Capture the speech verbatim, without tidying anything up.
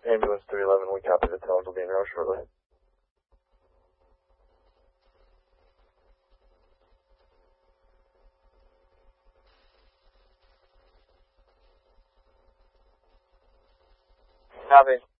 Ambulance three eleven, we copy. The Talons will be in row shortly. Copy.